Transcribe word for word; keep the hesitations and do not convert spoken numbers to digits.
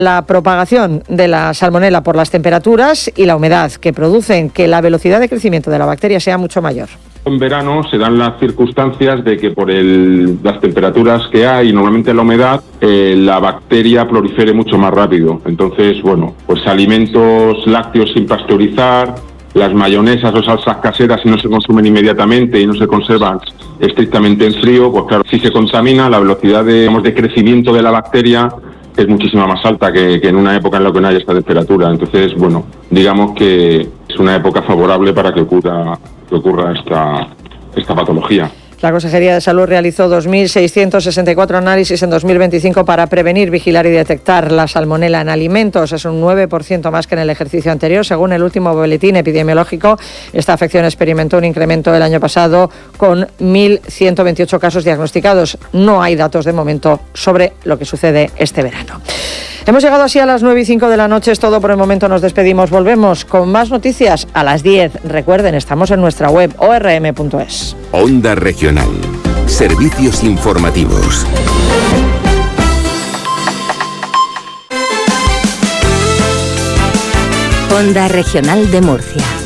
La propagación de la salmonela por las temperaturas y la humedad que producen que la velocidad de crecimiento de la bacteria sea mucho mayor. En verano se dan las circunstancias de que por el, las temperaturas que hay y normalmente la humedad, eh, la bacteria prolifere mucho más rápido. Entonces, bueno, pues alimentos lácteos sin pasteurizar, las mayonesas o salsas caseras, si no se consumen inmediatamente y no se conservan estrictamente en frío, pues claro, si se contamina, la velocidad de, digamos, de crecimiento de la bacteria es muchísima más alta que, que en una época en la que no hay esta temperatura. Entonces, bueno, digamos que es una época favorable para que ocurra, que ocurra esta, esta patología. La Consejería de Salud realizó dos mil seiscientos sesenta y cuatro análisis en dos mil veinticinco para prevenir, vigilar y detectar la salmonela en alimentos. Es un nueve por ciento más que en el ejercicio anterior. Según el último boletín epidemiológico, esta afección experimentó un incremento el año pasado con mil ciento veintiocho casos diagnosticados. No hay datos de momento sobre lo que sucede este verano. Hemos llegado así a las nueve y cinco de la noche. Es todo por el momento. Nos despedimos. Volvemos con más noticias a las diez. Recuerden, estamos en nuestra web o r m punto es. Onda Regional. Servicios informativos. Onda Regional de Murcia.